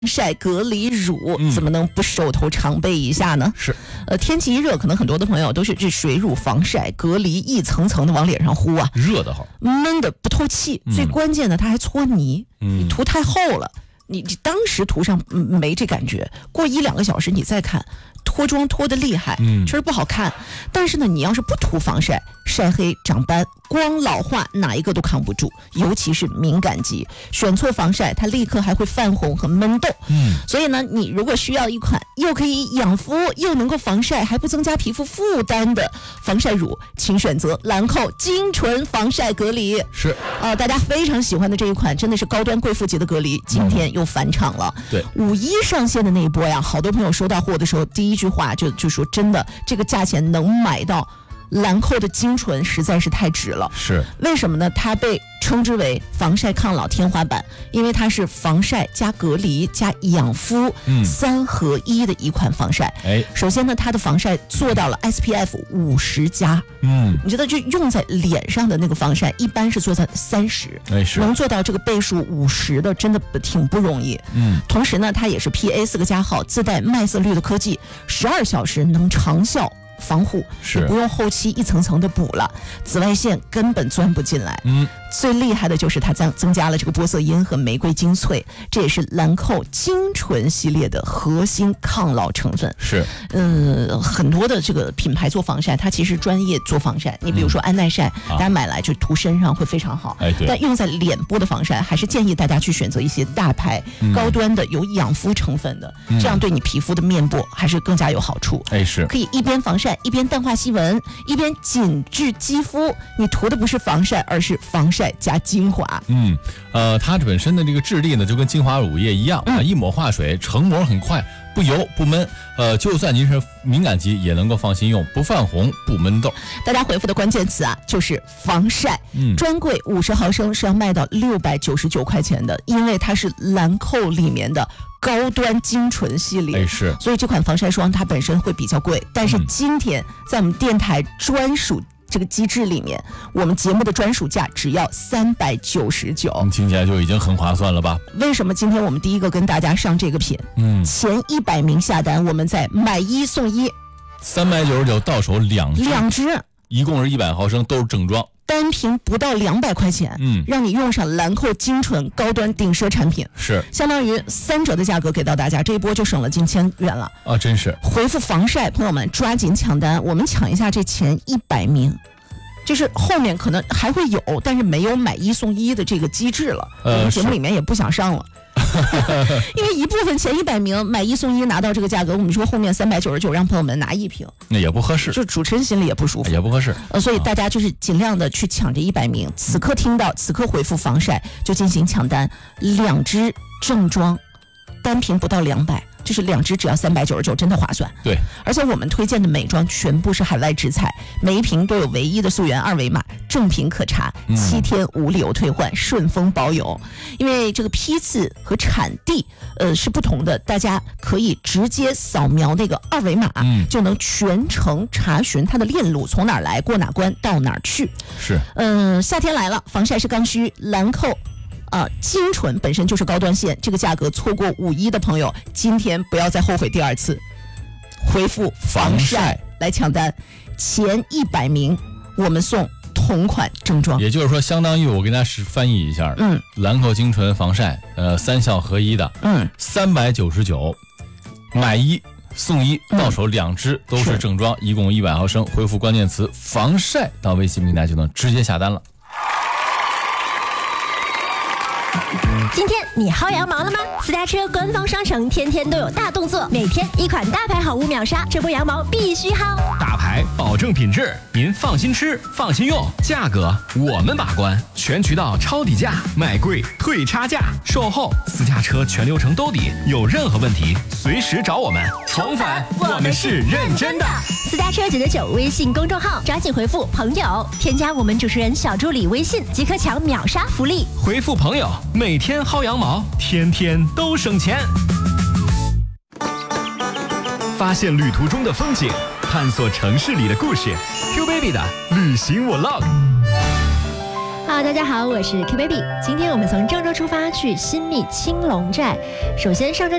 晒隔离乳怎么能不手头常备一下呢？ 是， 天气一热，可能很多的朋友都是这水乳防晒隔离一层层的往脸上呼啊， 热得好， 闷的不透气，最关键的它还搓泥，你涂太厚了，你当时涂上没这感觉，过1-2个小时你再看。脱妆脱得厉害，确实不好看。但是呢，你要是不涂防晒，晒黑长斑、光老化，哪一个都扛不住。尤其是敏感肌，选错防晒，它立刻还会泛红和闷痘。所以呢，你如果需要一款又可以养肤又能够防晒，还不增加皮肤负担的防晒乳，请选择兰蔻精纯防晒隔离。 是大家非常喜欢的这一款，真的是高端贵妇级的隔离，今天又返场了。 对 ，5·1上线的那一波呀，好多朋友收到货的时候，第一句话就说真的，这个价钱能买到兰蔻的精纯实在是太值了。 是为什么呢？它被称之为防晒抗老天花板，因为它是防晒加隔离加养肤3合1的一款防晒。首先呢，它的防晒做到了 SPF 50+。你知道就用在脸上的那个防晒，一般是做在30，能做到这个倍数50的，真的挺不容易。同时呢，它也是 PA 4个加号，自带麦色绿的科技，12小时能长效防护，也不用后期一层层的补了，紫外线根本钻不进来。最厉害的就是它增加了这个玻色因和玫瑰精粹，这也是兰蔻精纯系列的核心抗老成分。 是， 很多的这个品牌做防晒，它其实专业做防晒。你比如说安耐晒，大家买来就涂身上会非常好。但用在脸部的防晒，还是建议大家去选择一些大牌、高端的有养肤成分的，这样对你皮肤的面部还是更加有好处。 是， 可以一边防晒，一边淡化细纹，一边紧致肌肤。你涂的不是防晒，而是防晒加精华。 它本身的这个质地呢，就跟精华乳液一样一抹化水，成膜很快，不油不闷。就算您是敏感肌，也能够放心用，不泛红不闷痘。 大家回复的关键词就是防晒。专柜50毫升是要卖到699块钱的，因为它是兰蔻里面的高端精纯系列。 是， 所以这款防晒霜它本身会比较贵，但是今天在我们电台专属这个机制里面，我们节目的专属价只要399。 听起来就已经很划算了吧？ 为什么今天我们第一个跟大家上这个品？前100名下单，我们再买1送1，399 到手2 支， 一共是100毫升，都是正装。 单瓶不到200块钱，让你用上兰蔻精纯高端顶奢产品， 是相当于3折的价格给到大家，这一波就省了近1000元了啊！真是回复防晒，朋友们抓紧抢单，我们抢一下这前100名。就是后面可能还会有，但是没有买1送1的这个机制了。我们节目里面也不想上了。因为一部分前100名买1送1拿到这个价格，我们说后面399让朋友们拿1瓶， 那也不合适， 就主持人心里也不舒服， 也不合适。 所以大家就是尽量的去抢这100名，此刻听到，此刻回复防晒就进行抢单，2支正装，单瓶不到200。就是2支只要399，真的划算。 对， 而且我们推荐的美妆全部是海外直采，每一瓶都有唯一的溯源2维码，正品可查，7天无理由退换，顺丰包邮。因为这个批次和产地是不同的，大家可以直接扫描那个2维码，就能全程查询它的链路，从哪儿来，过哪关，到哪儿去。 是， 夏天来了，防晒是刚需，兰蔻。精纯本身就是高端线，这个价格错过5·1的朋友，今天不要再后悔第2次，回复防晒来抢单，前100名我们送同款正装。 也就是说，相当于我跟大家翻译一下，兰蔻精纯防晒，3效合一的，399买1送1，到手2支都是正装，一共100毫升，回复关键词防晒到微信平台就能直接下单了。 今天你薅羊毛了吗？私家车官方商城天天都有大动作，每天一款大牌好物秒杀，这波羊毛必须薅。 大牌保证品质，您放心吃，放心用，价格我们把关，全渠道抄底价，卖贵退差价，售后私家车全流程兜底，有任何问题随时找我们。重返，我们是认真的。 私家车999微信公众号，抓紧回复朋友，添加我们主持人小助理微信即可抢秒杀福利。 回复朋友，每天薅羊毛，天天都省钱。发现旅途中的风景，探索城市里的故事。Q Baby 的旅行我 log。 Hello， 大家好，我是 Q Baby。今天我们从郑州出发去新密青龙寨，首先上车